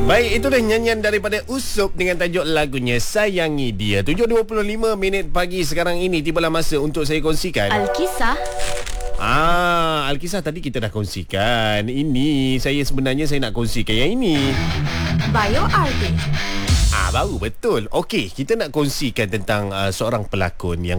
Baik, itu dah nyanyian daripada Usop dengan tajuk lagunya Sayangi Dia. 7.25 minit pagi sekarang ini, tibalah masa untuk saya kongsikan Alkisah. Alkisah tadi kita dah kongsikan. Ini saya sebenarnya nak kongsikan yang ini. Bio Artist. Baru betul. Okey, kita nak kongsikan tentang seorang pelakon yang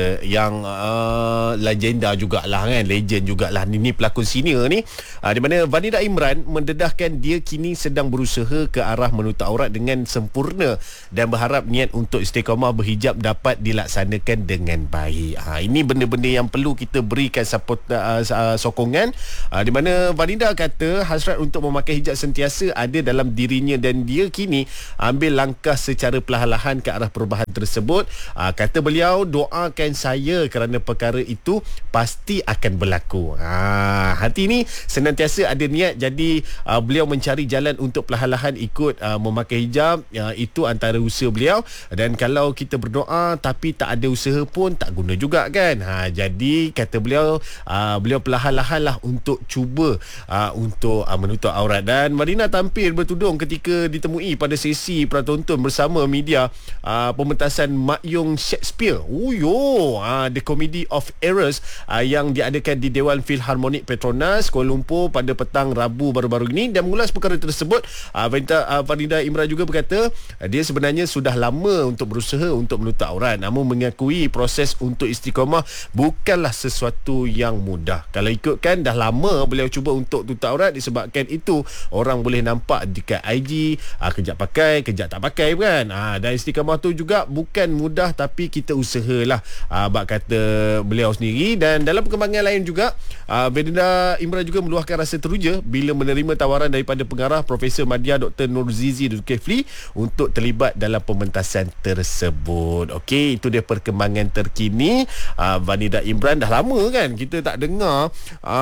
legenda jugalah kan, legend jugalah. Ini pelakon senior ni, di mana Vanida Imran mendedahkan dia kini sedang berusaha ke arah menutup aurat dengan sempurna dan berharap niat untuk istiqamah berhijab dapat dilaksanakan dengan baik. Ini benda-benda yang perlu kita berikan sokongan, di mana Vanida kata hasrat untuk memakai hijab sentiasa ada dalam dirinya dan dia kini ambil langkah secara perlahan-lahan ke arah perubahan tersebut. Kata beliau, doakan saya kerana perkara itu pasti akan berlaku. Hati ni senantiasa ada niat, jadi beliau mencari jalan untuk perlahan-lahan ikut memakai hijab. Itu antara usaha beliau, dan kalau kita berdoa tapi tak ada usaha pun tak guna juga kan. Jadi kata beliau, beliau perlahan-lahan lah untuk cuba untuk menutup aurat. Dan Marina tampil bertudung ketika ditemui pada sesi pratonton bersama media pementasan Mak Yong Shakespeare, The Comedy of Errors, yang diadakan di Dewan Philharmonic Petronas Kuala Lumpur pada petang Rabu baru-baru ini. Dan mengulas perkara tersebut, Vanida Imran juga berkata dia sebenarnya sudah lama untuk berusaha untuk menutup aurat, namun mengakui proses untuk istiqamah bukanlah sesuatu yang mudah. Kalau ikutkan, dah lama beliau cuba untuk tutup aurat, disebabkan itu orang boleh nampak dekat IG, kejap pakai, kejap tak pakai kan. Dan istiqamah tu juga bukan mudah, tapi kita usahalah, bak kata beliau sendiri. Dan dalam perkembangan lain juga, Vanida Imran juga meluahkan rasa teruja bila menerima tawaran daripada pengarah Profesor Madya Dr. Nurzizi Zulkifli untuk terlibat dalam pementasan tersebut. Okey, itu dia perkembangan terkini. Vanida Imran dah lama kan kita tak dengar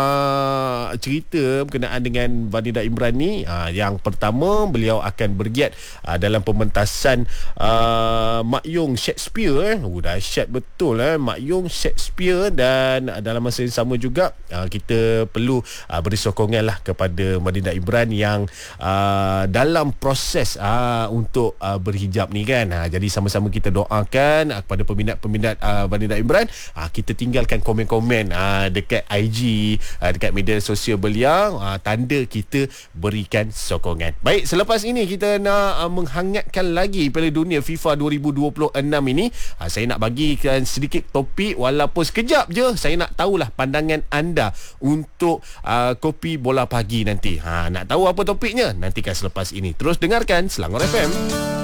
cerita berkenaan dengan Vanida Imran ni. Yang pertama, beliau akan bergiat dalam pementasan Mak Yong Shakespeare. Dahsyat betul Mak Yong Shakespeare. Dan dalam masa yang sama juga, kita perlu beri sokongan lah kepada Vanida Imran yang dalam proses untuk berhijab ni kan. Jadi sama-sama kita doakan kepada peminat-peminat Vanida Imran. Kita tinggalkan komen-komen dekat IG, dekat media sosial beliau, tanda kita berikan sokongan. Baik, selepas ini kita nak menghangatkan lagi Piala Dunia FIFA 2026 ini. Saya nak bagikan sedikit topik, walaupun sekejap je. Saya nak tahulah pandangan anda untuk Kopi Bola Pagi nanti. Nak tahu apa topiknya? Nantikan selepas ini. Terus dengarkan Selangor FM.